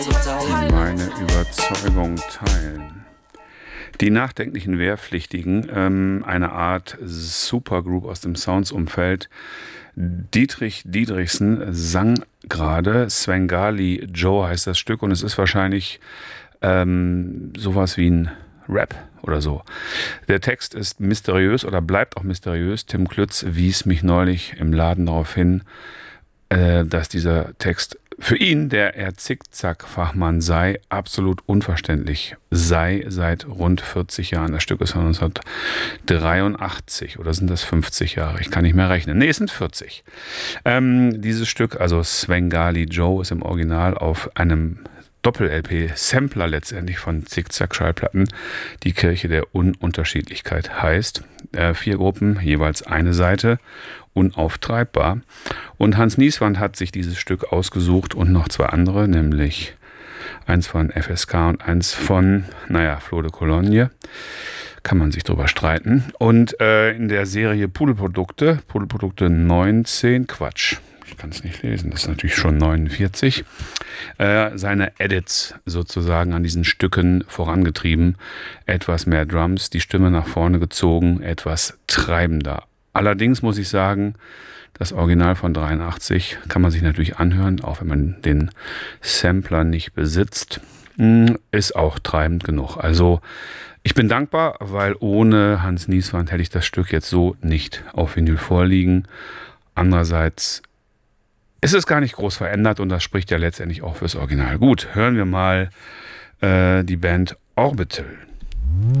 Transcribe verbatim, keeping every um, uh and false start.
Meine Überzeugung teilen. Die nachdenklichen Wehrpflichtigen, ähm, eine Art Supergroup aus dem Sounds-Umfeld. Dietrich Dietrichsen sang gerade, Svengali Joe heißt das Stück, und es ist wahrscheinlich ähm, sowas wie ein Rap oder so. Der Text ist mysteriös oder bleibt auch mysteriös. Tim Klütz wies mich neulich im Laden darauf hin, äh, dass dieser Text für ihn, der er Zickzack-Fachmann sei, absolut unverständlich sei seit rund vierzig Jahren. Das Stück ist von neunzehnhundertdreiundachtzig, oder sind das fünfzig Jahre? Ich kann nicht mehr rechnen. Nee, es sind vierzig. Ähm, dieses Stück, also Svengali Joe, ist im Original auf einem Doppel-L P-Sampler letztendlich von Zickzack-Schallplatten, die Kirche der Ununterschiedlichkeit heißt. Äh, vier Gruppen, jeweils eine Seite, unauftreibbar. Und Hans Nieswand hat sich dieses Stück ausgesucht und noch zwei andere, nämlich eins von F S K und eins von, naja, Flo de Cologne. Kann man sich drüber streiten. Und äh, in der Serie Pudelprodukte, Pudelprodukte neunzehn, Quatsch, ich kann es nicht lesen, das ist natürlich schon neunundvierzig, äh, seine Edits sozusagen an diesen Stücken vorangetrieben. Etwas mehr Drums, die Stimme nach vorne gezogen, etwas treibender. Allerdings muss ich sagen, das Original von dreiundachtzig kann man sich natürlich anhören, auch wenn man den Sampler nicht besitzt, ist auch treibend genug. Also ich bin dankbar, weil ohne Hans Nieswand hätte ich das Stück jetzt so nicht auf Vinyl vorliegen. Andererseits ist es gar nicht groß verändert und das spricht ja letztendlich auch fürs Original. Gut, hören wir mal äh, die Band Orbital.